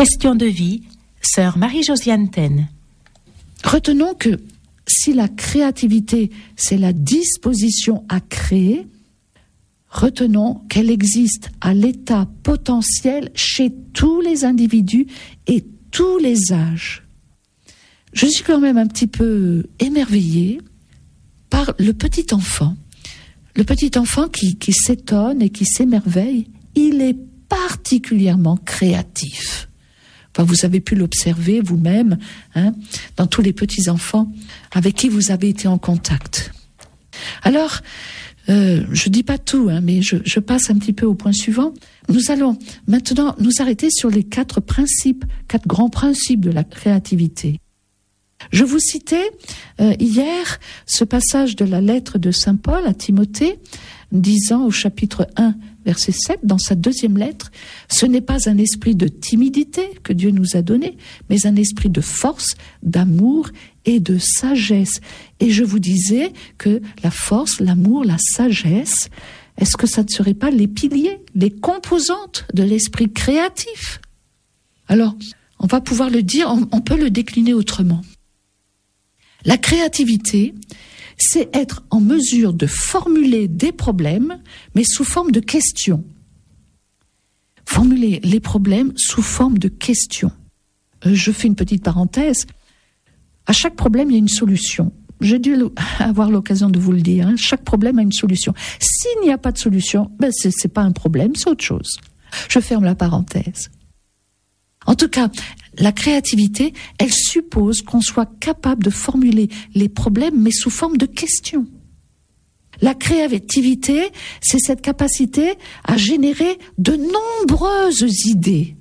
Question de vie, sœur Marie-Josiane Taine. Retenons que si la créativité, c'est la disposition à créer, retenons qu'elle existe à l'état potentiel chez tous les individus et tous les âges. Je suis quand même un petit peu émerveillée par le petit enfant. Le petit enfant qui s'étonne et qui s'émerveille, il est particulièrement créatif. Enfin, vous avez pu l'observer vous-même, dans tous les petits-enfants avec qui vous avez été en contact. Alors, je dis pas tout, mais je passe un petit peu au point suivant. Nous allons maintenant nous arrêter sur les quatre grands principes de la créativité. Je vous citais hier ce passage de la lettre de Saint Paul à Timothée, disant au chapitre 1, verset 7, dans sa deuxième lettre, « Ce n'est pas un esprit de timidité que Dieu nous a donné, mais un esprit de force, d'amour et de sagesse. » Et je vous disais que la force, l'amour, la sagesse, est-ce que ça ne serait pas les piliers, les composantes de l'esprit créatif ? Alors, on va pouvoir le dire, on peut le décliner autrement. La créativité, c'est être en mesure de formuler des problèmes, mais sous forme de questions. Formuler les problèmes sous forme de questions. Je fais une petite parenthèse. À chaque problème, il y a une solution. J'ai dû avoir l'occasion de vous le dire. Chaque problème a une solution. S'il n'y a pas de solution, c'est pas un problème, c'est autre chose. Je ferme la parenthèse. En tout cas, la créativité, elle suppose qu'on soit capable de formuler les problèmes, mais sous forme de questions. La créativité, c'est cette capacité à générer de nombreuses idées.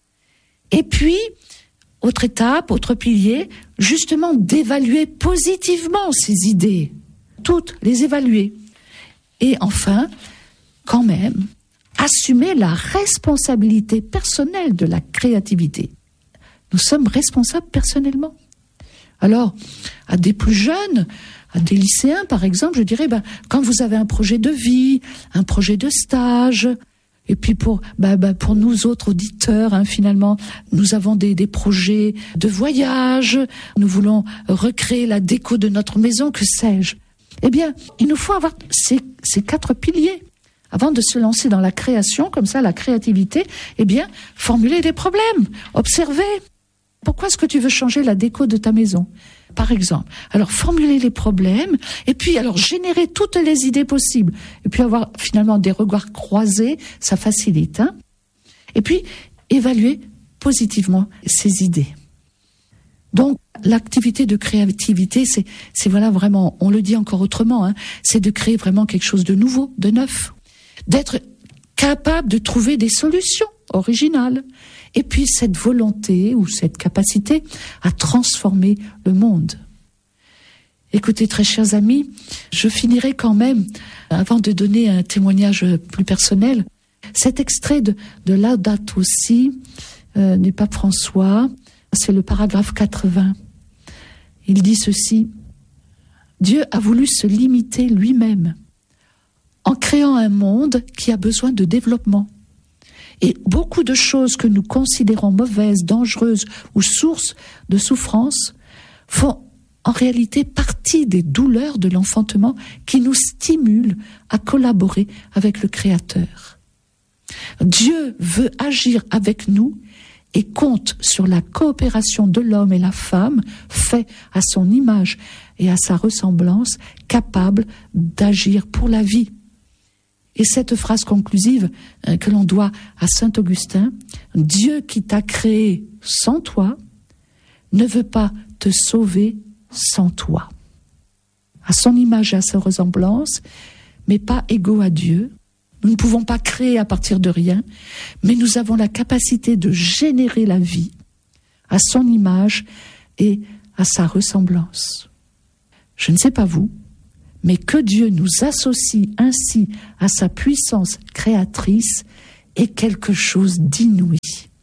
Et puis, autre étape, autre pilier, justement d'évaluer positivement ces idées. Toutes les évaluer. Et enfin, quand même, assumer la responsabilité personnelle de la créativité. Nous sommes responsables personnellement. Alors, à des plus jeunes, à des lycéens par exemple, je dirais, quand vous avez un projet de vie, un projet de stage, et puis pour nous autres auditeurs, finalement, nous avons des projets de voyage, nous voulons recréer la déco de notre maison, que sais-je. Eh bien, il nous faut avoir ces quatre piliers. Avant de se lancer dans la création, comme ça, la créativité, formuler des problèmes, observer. Pourquoi est-ce que tu veux changer la déco de ta maison, par exemple ? Alors, formuler les problèmes, et puis alors générer toutes les idées possibles. Et puis avoir finalement des regards croisés, ça facilite. Et puis, évaluer positivement ces idées. Donc, l'activité de créativité, c'est voilà vraiment, on le dit encore autrement, c'est de créer vraiment quelque chose de nouveau, de neuf. D'être capable de trouver des solutions originales. Et puis cette volonté ou cette capacité à transformer le monde. Écoutez, très chers amis, je finirai quand même, avant de donner un témoignage plus personnel, cet extrait de Laudato Si du pape François, c'est le paragraphe 80. Il dit ceci: Dieu a voulu se limiter lui-même en créant un monde qui a besoin de développement. Et beaucoup de choses que nous considérons mauvaises, dangereuses ou sources de souffrance font en réalité partie des douleurs de l'enfantement qui nous stimulent à collaborer avec le Créateur. Dieu veut agir avec nous et compte sur la coopération de l'homme et la femme, fait à son image et à sa ressemblance, capable d'agir pour la vie. Et cette phrase conclusive que l'on doit à saint Augustin, « Dieu qui t'a créé sans toi ne veut pas te sauver sans toi. » À son image et à sa ressemblance, mais pas égaux à Dieu. Nous ne pouvons pas créer à partir de rien, mais nous avons la capacité de générer la vie à son image et à sa ressemblance. Je ne sais pas vous, mais que Dieu nous associe ainsi à sa puissance créatrice est quelque chose d'inouï.